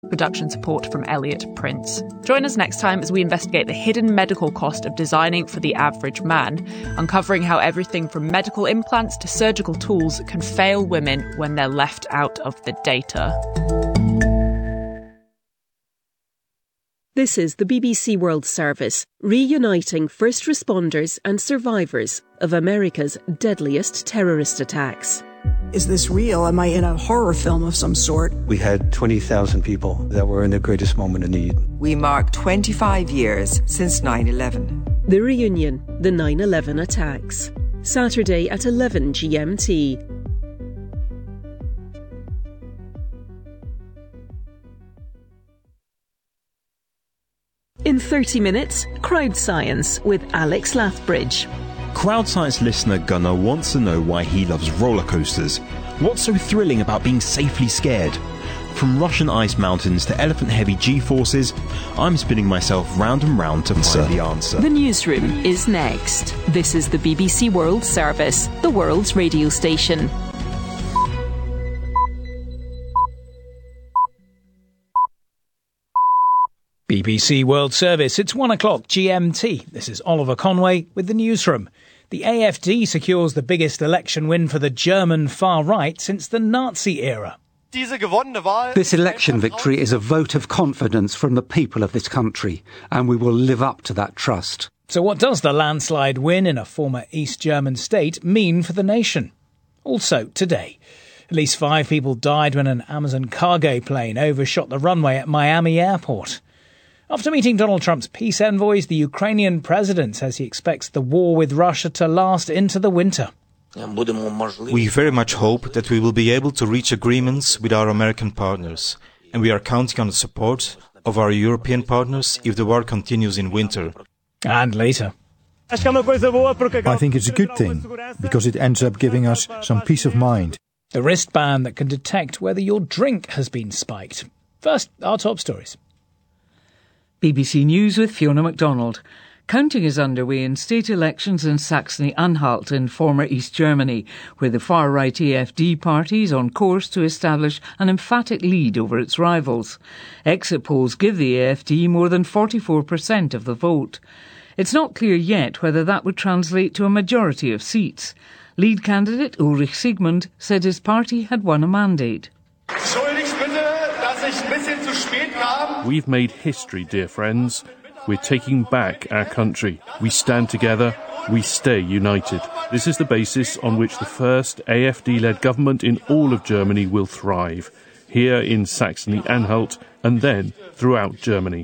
Production support from Elliot Prince. Join us next time as we investigate the hidden medical cost of designing for the average man, uncovering how everything from medical implants to surgical tools can fail women when they're left out of the data. This is the BBC World Service, reuniting first responders and survivors of America's deadliest terrorist attacks. Is this real? Am I in a horror film of some sort? We had 20,000 people that were in the greatest moment of need. We mark 25 years since 9/11. The reunion, the 9/11 attacks. Saturday at 11 GMT. In 30 minutes, Crowd Science with Alex Lathbridge. Crowd Science listener Gunnar wants to know why he loves roller coasters. What's so thrilling about being safely scared? From Russian ice mountains to elephant-heavy G-forces, I'm spinning myself round and round to find the answer. The newsroom is next. This is the BBC World Service, the world's radio station. BBC World Service, it's 1 o'clock GMT. This is Oliver Conway with the newsroom. The AfD secures the biggest election win for the German far right since the Nazi era. This election victory is a vote of confidence from the people of this country, and we will live up to that trust. So what does the landslide win in a former East German state mean for the nation? Also today, at least 5 people died when an Amazon cargo plane overshot the runway at Miami airport. After meeting Donald Trump's peace envoys, the Ukrainian president says he expects the war with Russia to last into the winter. We very much hope that we will be able to reach agreements with our American partners, and we are counting on the support of our European partners if the war continues in winter. And later. I think it's a good thing, because it ends up giving us some peace of mind. The wristband that can detect whether your drink has been spiked. First, our top stories. BBC News with Fiona MacDonald. Counting is underway in state elections in Saxony-Anhalt in former East Germany, where the far-right AfD party is on course to establish an emphatic lead over its rivals. Exit polls give the AfD more than 44% of the vote. It's not clear yet whether that would translate to a majority of seats. Lead candidate Ulrich Siegmund said his party had won a mandate. We've made history, dear friends. We're taking back our country. We stand together. We stay united. This is the basis on which the first AfD-led government in all of Germany will thrive, here in Saxony-Anhalt and then throughout Germany.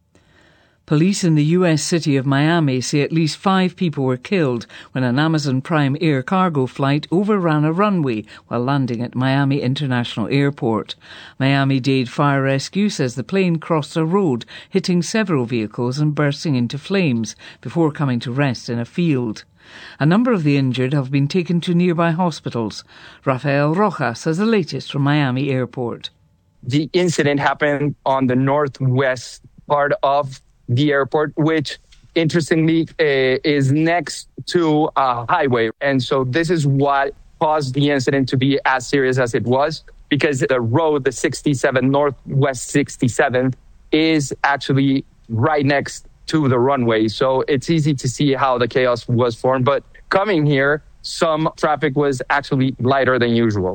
Police in the US city of Miami say at least 5 people were killed when an Amazon Prime air cargo flight overran a runway while landing at Miami International Airport. Miami-Dade Fire Rescue says the plane crossed a road, hitting several vehicles and bursting into flames before coming to rest in a field. A number of the injured have been taken to nearby hospitals. Rafael Rojas has the latest from Miami Airport. The incident happened on the northwest part of the airport, which interestingly is next to a highway. And so this is what caused the incident to be as serious as it was, because the road, the 67, Northwest 67, is actually right next to the runway. So it's easy to see how the chaos was formed. But coming here, some traffic was actually lighter than usual.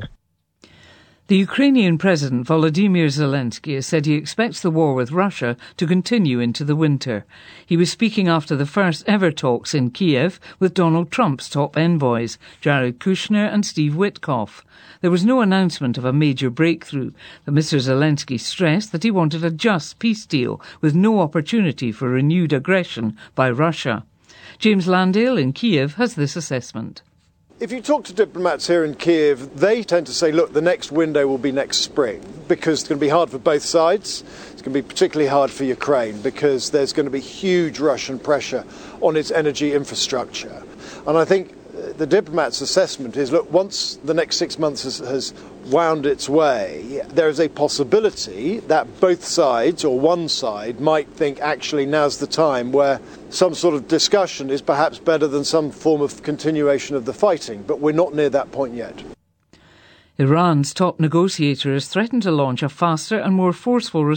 The Ukrainian President Volodymyr Zelensky has said he expects the war with Russia to continue into the winter. He was speaking after the first ever talks in Kiev with Donald Trump's top envoys, Jared Kushner and Steve Witkoff. There was no announcement of a major breakthrough, but Mr. Zelensky stressed that he wanted a just peace deal with no opportunity for renewed aggression by Russia. James Landale in Kiev has this assessment. If you talk to diplomats here in Kiev, they tend to say, look, the next window will be next spring, because it's going to be hard for both sides. It's going to be particularly hard for Ukraine because there's going to be huge Russian pressure on its energy infrastructure. And I think the diplomats' assessment is, look, once the next 6 months has wound its way, there is a possibility that both sides, or one side, might think actually now's the time where some sort of discussion is perhaps better than some form of continuation of the fighting. But we're not near that point yet. Iran's top negotiator has threatened to launch a faster and more forceful